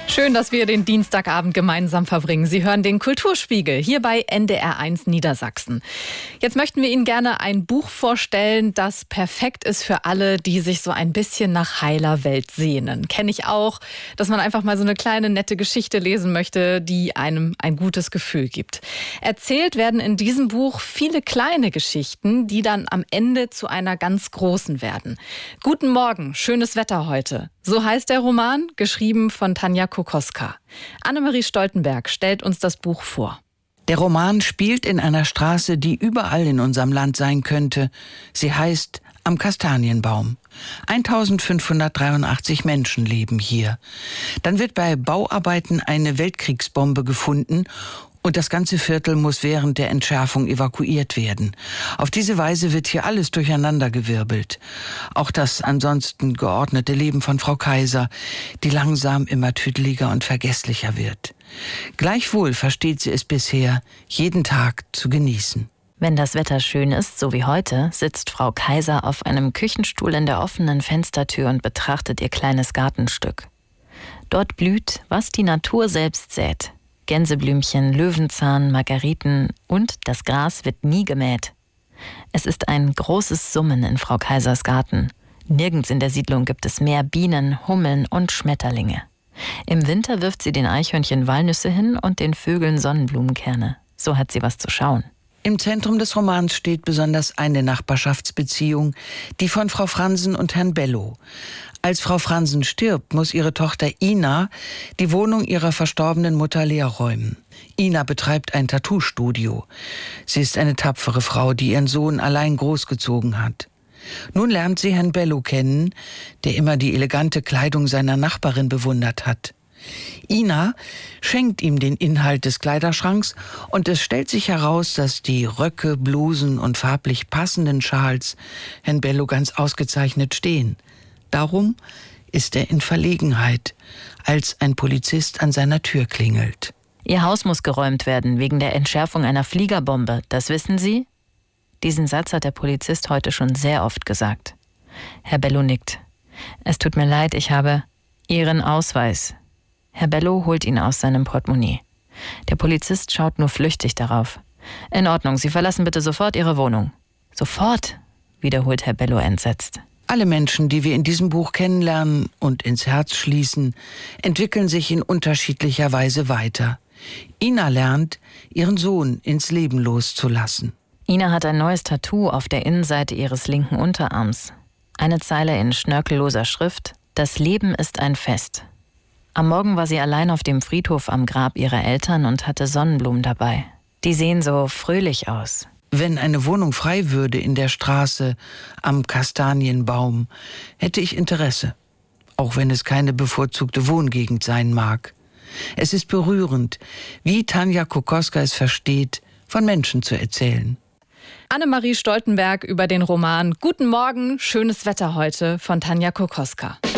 Schön, dass wir den Dienstagabend gemeinsam verbringen. Sie hören den Kulturspiegel hier bei NDR1 Niedersachsen. Jetzt möchten wir Ihnen gerne ein Buch vorstellen, das perfekt ist für alle, die sich so ein bisschen nach heiler Welt sehnen. Kenne ich auch, dass man einfach mal so eine kleine, nette Geschichte lesen möchte, die einem ein gutes Gefühl gibt. Erzählt werden in diesem Buch viele kleine Geschichten, die dann am Ende zu einer ganz großen werden. Guten Morgen, schönes Wetter heute. So heißt der Roman, geschrieben von Tanja Kokoska. Annemarie Stoltenberg stellt uns das Buch vor. Der Roman spielt in einer Straße, die überall in unserem Land sein könnte. Sie heißt Am Kastanienbaum. 1583 Menschen leben hier. Dann wird bei Bauarbeiten eine Weltkriegsbombe gefunden und das ganze Viertel muss während der Entschärfung evakuiert werden. Auf diese Weise wird hier alles durcheinandergewirbelt. Auch das ansonsten geordnete Leben von Frau Kaiser, die langsam immer tüdeliger und vergesslicher wird. Gleichwohl versteht sie es bisher, jeden Tag zu genießen. Wenn das Wetter schön ist, so wie heute, sitzt Frau Kaiser auf einem Küchenstuhl in der offenen Fenstertür und betrachtet ihr kleines Gartenstück. Dort blüht, was die Natur selbst sät. Gänseblümchen, Löwenzahn, Margeriten und das Gras wird nie gemäht. Es ist ein großes Summen in Frau Kaisers Garten. Nirgends in der Siedlung gibt es mehr Bienen, Hummeln und Schmetterlinge. Im Winter wirft sie den Eichhörnchen Walnüsse hin und den Vögeln Sonnenblumenkerne. So hat sie was zu schauen. Im Zentrum des Romans steht besonders eine Nachbarschaftsbeziehung, die von Frau Fransen und Herrn Bello. Als Frau Fransen stirbt, muss ihre Tochter Ina die Wohnung ihrer verstorbenen Mutter leer räumen. Ina betreibt ein Tattoo-Studio. Sie ist eine tapfere Frau, die ihren Sohn allein großgezogen hat. Nun lernt sie Herrn Bello kennen, der immer die elegante Kleidung seiner Nachbarin bewundert hat. Ina schenkt ihm den Inhalt des Kleiderschranks und es stellt sich heraus, dass die Röcke, Blusen und farblich passenden Schals Herrn Bello ganz ausgezeichnet stehen. Darum ist er in Verlegenheit, als ein Polizist an seiner Tür klingelt. Ihr Haus muss geräumt werden wegen der Entschärfung einer Fliegerbombe, das wissen Sie? Diesen Satz hat der Polizist heute schon sehr oft gesagt. Herr Bello nickt. Es tut mir leid, ich habe Ihren Ausweis. Herr Bello holt ihn aus seinem Portemonnaie. Der Polizist schaut nur flüchtig darauf. In Ordnung, Sie verlassen bitte sofort Ihre Wohnung. Sofort, wiederholt Herr Bello entsetzt. Alle Menschen, die wir in diesem Buch kennenlernen und ins Herz schließen, entwickeln sich in unterschiedlicher Weise weiter. Ina lernt, ihren Sohn ins Leben loszulassen. Ina hat ein neues Tattoo auf der Innenseite ihres linken Unterarms. Eine Zeile in schnörkelloser Schrift: Das Leben ist ein Fest. Am Morgen war sie allein auf dem Friedhof am Grab ihrer Eltern und hatte Sonnenblumen dabei. Die sehen so fröhlich aus. Wenn eine Wohnung frei würde in der Straße Am Kastanienbaum, hätte ich Interesse, auch wenn es keine bevorzugte Wohngegend sein mag. Es ist berührend, wie Tanja Kokoska es versteht, von Menschen zu erzählen. Annemarie Stoltenberg über den Roman Guten Morgen, schönes Wetter heute von Tanja Kokoska.